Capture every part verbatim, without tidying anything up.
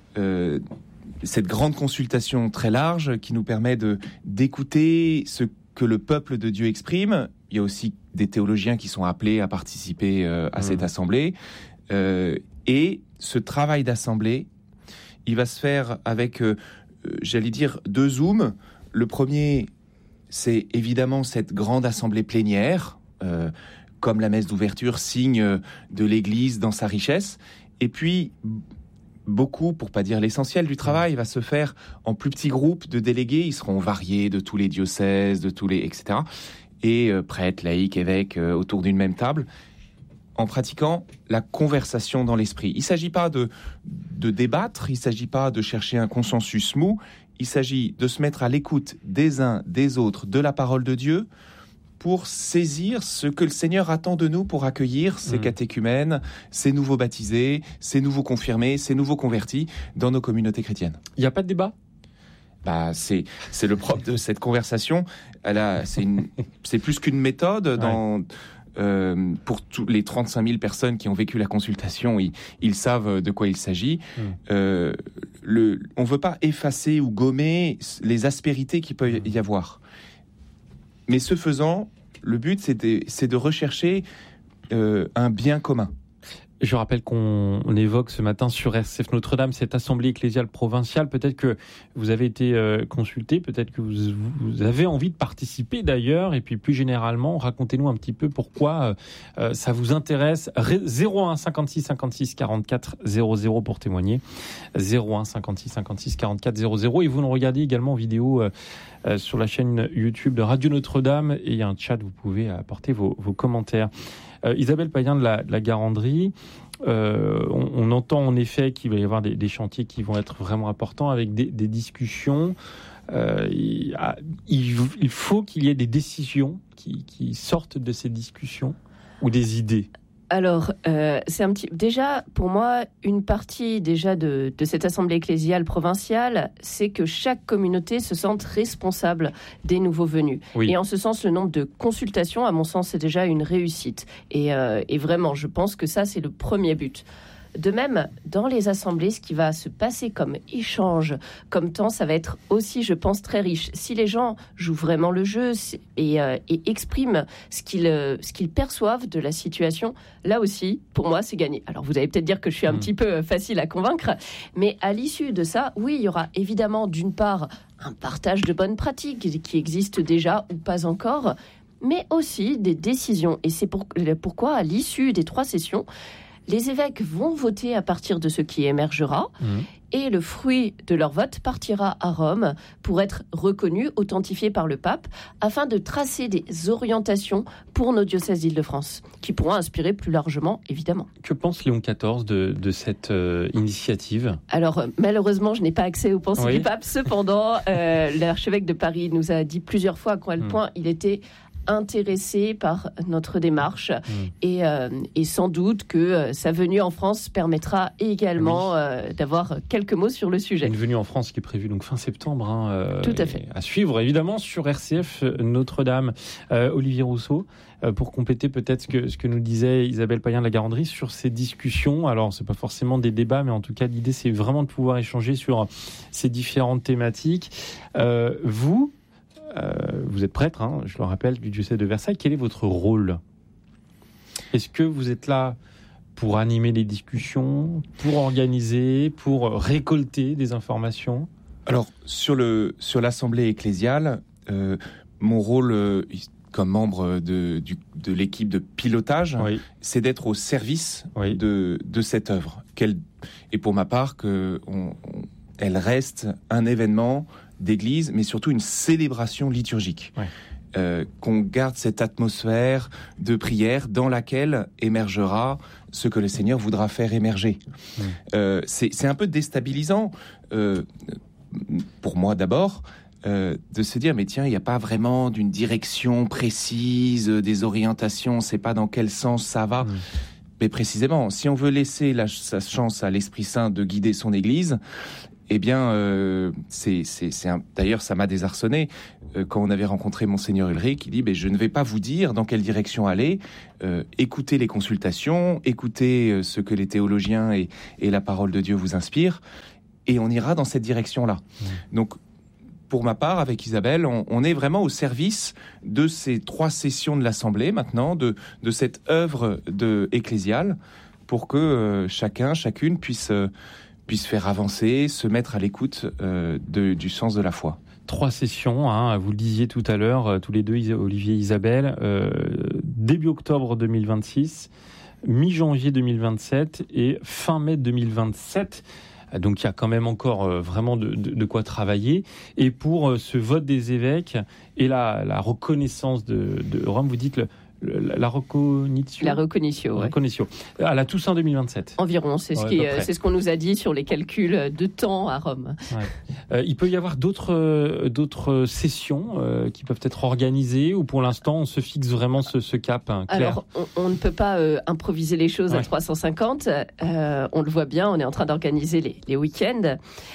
euh, cette grande consultation très large qui nous permet de, d'écouter ce que le peuple de Dieu exprime. Il y a aussi des théologiens qui sont appelés à participer euh, à mmh. cette assemblée. Euh, et ce travail d'assemblée, il va se faire avec, euh, j'allais dire, deux zooms. Le premier, c'est évidemment cette grande assemblée plénière, euh, comme la messe d'ouverture, signe de l'Église dans sa richesse. Et puis, beaucoup, pour pas dire l'essentiel du travail, va se faire en plus petits groupes de délégués. Ils seront variés de tous les diocèses, de tous les, et cetera. Et euh, prêtres, laïcs, évêques, euh, autour d'une même table, en pratiquant la conversation dans l'esprit. Il ne s'agit pas de, de débattre, il ne s'agit pas de chercher un consensus mou, il s'agit de se mettre à l'écoute des uns, des autres, de la parole de Dieu, pour saisir ce que le Seigneur attend de nous pour accueillir ces mmh. catéchumènes, ces nouveaux baptisés, ces nouveaux confirmés, ces nouveaux convertis dans nos communautés chrétiennes. Il n'y a pas de débat ? Bah, c'est, c'est le propre de cette conversation. Elle a, c'est, une, c'est plus qu'une méthode. Dans, ouais. euh, pour tous les trente-cinq mille personnes qui ont vécu la consultation, ils, ils savent de quoi il s'agit. Mmh. Euh, le, on ne veut pas effacer ou gommer les aspérités qu'il peut y avoir. Mais ce faisant, le but, c'est de, c'est de rechercher euh, un bien commun. Je rappelle qu'on on évoque ce matin sur R C F Notre-Dame cette assemblée ecclésiale provinciale. Peut-être que vous avez été euh, consulté, peut-être que vous, vous avez envie de participer d'ailleurs. Et puis plus généralement, racontez-nous un petit peu pourquoi euh, ça vous intéresse. zéro un cinquante-six cinquante-six quarante-quatre zéro zéro pour témoigner. zéro un cinquante-six cinquante-six quarante-quatre zéro zéro. Et vous nous regardez également en vidéo euh, euh, sur la chaîne YouTube de Radio Notre-Dame. Et il y a un chat, vous pouvez apporter vos, vos commentaires. Euh, Isabelle Payen de la, de la Garandrie, euh, on, on entend en effet qu'il va y avoir des, des chantiers qui vont être vraiment importants avec des, des discussions. Euh, il, il, il faut qu'il y ait des décisions qui, qui sortent de ces discussions ou des idées. Alors, euh, c'est un petit. Déjà, pour moi, une partie déjà de, de cette assemblée ecclésiale provinciale, c'est que chaque communauté se sente responsable des nouveaux venus. Oui. Et en ce sens, le nombre de consultations, à mon sens, c'est déjà une réussite. Et, euh, et vraiment, je pense que ça, c'est le premier but. De même, dans les assemblées, ce qui va se passer comme échange, comme temps, ça va être aussi, je pense, très riche. Si les gens jouent vraiment le jeu et, euh, et expriment ce qu'ils, euh, ce qu'ils perçoivent de la situation, là aussi, pour moi, c'est gagné. Alors, vous allez peut-être dire que je suis un mmh. petit peu facile à convaincre, mais à l'issue de ça, oui, il y aura évidemment, d'une part, un partage de bonnes pratiques qui existent déjà ou pas encore, mais aussi des décisions. Et c'est pour, pourquoi, à l'issue des trois sessions, les évêques vont voter à partir de ce qui émergera mmh. et le fruit de leur vote partira à Rome pour être reconnu, authentifié par le pape, afin de tracer des orientations pour nos diocèses d'Île-de-France, qui pourront inspirer plus largement, évidemment. Que pense Léon quatorze de, de cette euh, initiative ? Alors, malheureusement, je n'ai pas accès aux pensées oui. du pape. Cependant, euh, l'archevêque de Paris nous a dit plusieurs fois à quel point mmh. il était intéressé par notre démarche mmh. et, euh, et sans doute que euh, sa venue en France permettra également oui. euh, d'avoir quelques mots sur le sujet. Une venue en France qui est prévue donc fin septembre. Hein, euh, Tout à fait. À suivre évidemment sur R C F Notre-Dame. Euh, Olivier Rousseau, euh, pour compléter peut-être ce que, ce que nous disait Isabelle Payen de la Garandrie sur ces discussions. Alors c'est pas forcément des débats, mais en tout cas l'idée c'est vraiment de pouvoir échanger sur ces différentes thématiques. Euh, vous Euh, vous êtes prêtre, hein, je le rappelle, du diocèse de Versailles. Quel est votre rôle ? Est-ce que vous êtes là pour animer les discussions, pour organiser, pour récolter des informations ? Alors, sur, le, sur l'assemblée ecclésiale, euh, mon rôle euh, comme membre de, du, de l'équipe de pilotage, oui. c'est d'être au service oui. de, de cette œuvre. Qu'elle, et pour ma part, que on, on, elle reste un événement d'église, mais surtout une célébration liturgique. Ouais. Euh, qu'on garde cette atmosphère de prière dans laquelle émergera ce que le Seigneur voudra faire émerger. Mmh. Euh, c'est, c'est un peu déstabilisant, euh, pour moi d'abord, euh, de se dire, mais tiens, il n'y a pas vraiment d'une direction précise, des orientations, on ne sait pas dans quel sens ça va. Mmh. Mais précisément, si on veut laisser la, sa chance à l'Esprit Saint de guider son Église, eh bien, euh, c'est, c'est, c'est un... d'ailleurs, ça m'a désarçonné euh, quand on avait rencontré Monseigneur Ulrich, qui dit ben, « Je ne vais pas vous dire dans quelle direction aller, euh, écoutez les consultations, écoutez euh, ce que les théologiens et, et la parole de Dieu vous inspirent, et on ira dans cette direction-là. Mmh. Donc, pour ma part, avec Isabelle, on, on est vraiment au service de ces trois sessions de l'Assemblée maintenant, de, de cette œuvre de, ecclésiale, pour que euh, chacun, chacune puisse, euh, puisse faire avancer, se mettre à l'écoute euh, de, du sens de la foi. Trois sessions, hein, vous le disiez tout à l'heure, euh, tous les deux, Olivier et Isabelle, euh, début octobre deux mille vingt-six, mi-janvier deux mille vingt-sept et fin mai deux mille vingt-sept. Donc il y a quand même encore euh, vraiment de, de, de quoi travailler. Et pour euh, ce vote des évêques et la, la reconnaissance de, de Rome, vous dites le, le, la reconnaissance. La reconnaissance, ouais. Reconnaissance. À la Toussaint deux mille vingt-sept. Environ, c'est, ouais, ce qui, c'est ce qu'on nous a dit sur les calculs de temps à Rome. Ouais. Euh, il peut y avoir d'autres, euh, d'autres sessions euh, qui peuvent être organisées, ou pour l'instant on se fixe vraiment ce, ce cap, hein, clair. Alors on, on ne peut pas euh, improviser les choses, ouais, à trois cent cinquante, euh, on le voit bien, on est en train d'organiser les, les week-ends.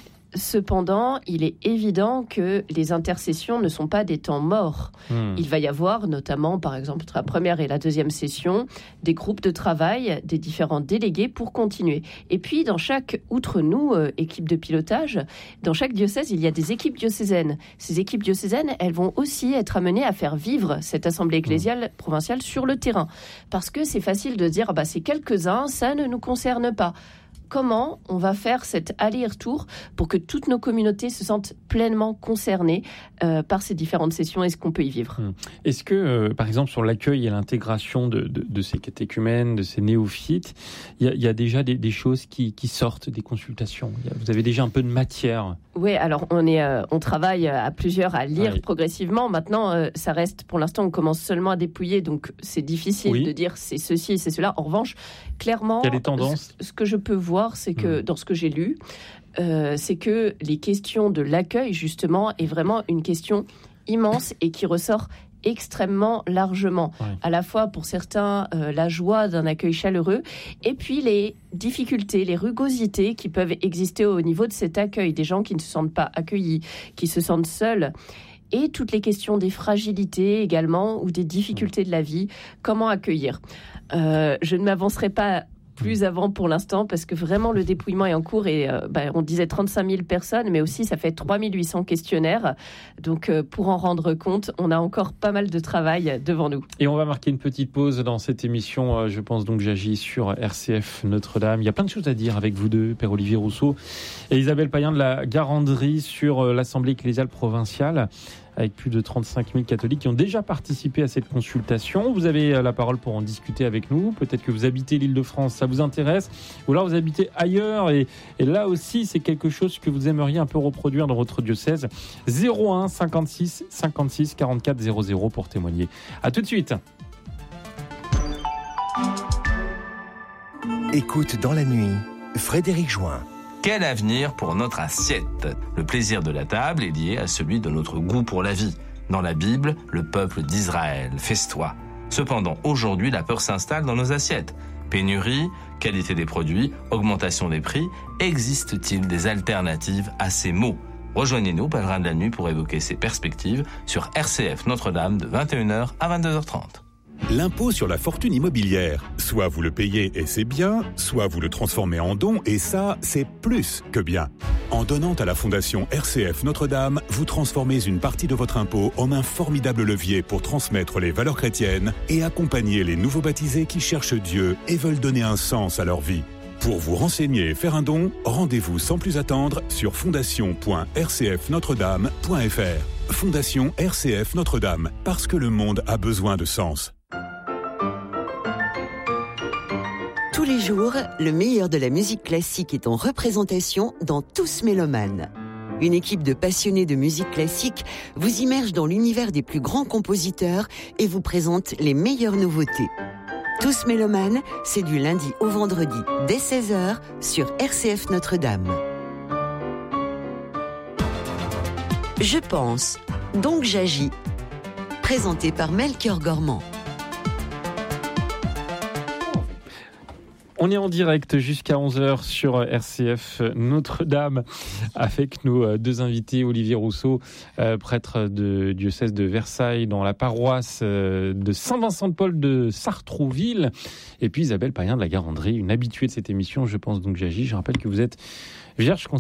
Cependant, il est évident que les intercessions ne sont pas des temps morts. Mmh. Il va y avoir, notamment, par exemple, entre la première et la deuxième session, des groupes de travail, des différents délégués pour continuer. Et puis, dans chaque, outre nous, euh, équipe de pilotage, dans chaque diocèse, il y a des équipes diocésaines. Ces équipes diocésaines, elles vont aussi être amenées à faire vivre cette assemblée ecclésiale mmh. provinciale sur le terrain. Parce que c'est facile de dire, ah bah, c'est quelques-uns, ça ne nous concerne pas. Comment on va faire cet aller-retour pour que toutes nos communautés se sentent pleinement concernées euh, par ces différentes sessions et ce qu'on peut y vivre. Est-ce que, euh, par exemple, sur l'accueil et l'intégration de, de, de ces catéchumènes, de ces néophytes, il y, y a déjà des, des choses qui, qui sortent des consultations? Y a, vous avez déjà un peu de matière? Oui, alors on, est, euh, on travaille à plusieurs à lire, oui, progressivement. Maintenant, euh, ça reste, pour l'instant, on commence seulement à dépouiller, donc c'est difficile, oui, de dire c'est ceci, c'est cela. En revanche, clairement, il y a des tendances. Ce, ce que je peux voir, c'est que mmh. dans ce que j'ai lu, euh, c'est que les questions de l'accueil, justement, est vraiment une question immense et qui ressort extrêmement largement, ouais, à la fois pour certains euh, la joie d'un accueil chaleureux et puis les difficultés, les rugosités qui peuvent exister au niveau de cet accueil, des gens qui ne se sentent pas accueillis, qui se sentent seuls, et toutes les questions des fragilités également ou des difficultés de la vie, comment accueillir. Euh, je ne m'avancerai pas plus avant pour l'instant, parce que vraiment le dépouillement est en cours et euh, bah, on disait trente-cinq mille personnes, mais aussi ça fait trois mille huit cents questionnaires. Donc euh, pour en rendre compte, on a encore pas mal de travail devant nous. Et on va marquer une petite pause dans cette émission. Euh, je pense donc j'agis sur R C F Notre-Dame. Il y a plein de choses à dire avec vous deux, Père Olivier Rousseau et Isabelle Payen de la Garandrie, sur euh, l'Assemblée ecclésiale provinciale, avec plus de trente-cinq mille catholiques qui ont déjà participé à cette consultation. Vous avez la parole pour en discuter avec nous. Peut-être que vous habitez l'Île-de-France, ça vous intéresse, ou alors vous habitez ailleurs, et, et là aussi, c'est quelque chose que vous aimeriez un peu reproduire dans votre diocèse. zéro un cinquante-six cinquante-six quarante-quatre zéro zéro pour témoigner. À tout de suite. Écoute dans la nuit, Frédéric Join. Quel avenir pour notre assiette? Le plaisir de la table est lié à celui de notre goût pour la vie. Dans la Bible, le peuple d'Israël festoie. Cependant, aujourd'hui, la peur s'installe dans nos assiettes. Pénurie, qualité des produits, augmentation des prix. Existe-t-il des alternatives à ces mots? Rejoignez-nous, pèlerins de la nuit, pour évoquer ces perspectives sur R C F Notre-Dame de vingt et une heures à vingt-deux heures trente. L'impôt sur la fortune immobilière. Soit vous le payez et c'est bien, soit vous le transformez en don et ça, c'est plus que bien. En donnant à la Fondation R C F Notre-Dame, vous transformez une partie de votre impôt en un formidable levier pour transmettre les valeurs chrétiennes et accompagner les nouveaux baptisés qui cherchent Dieu et veulent donner un sens à leur vie. Pour vous renseigner et faire un don, rendez-vous sans plus attendre sur fondation point r c f notre dame point f r. Fondation R C F Notre-Dame, parce que le monde a besoin de sens. Tous les jours, le meilleur de la musique classique est en représentation dans Tous Mélomanes. Une équipe de passionnés de musique classique vous immerge dans l'univers des plus grands compositeurs et vous présente les meilleures nouveautés. Tous Mélomanes, c'est du lundi au vendredi dès seize heures sur R C F Notre-Dame. Je pense, donc j'agis. Présenté par Melchior Gormand. On est en direct jusqu'à onze heures sur R C F Notre-Dame avec nos deux invités, Olivier Rousseau, euh, prêtre de diocèse de Versailles dans la paroisse euh, de Saint-Vincent-de-Paul de Sartrouville, et puis Isabelle Payen de la Garandrie, une habituée de cette émission. Je pense donc j'agis. Je rappelle que vous êtes vierge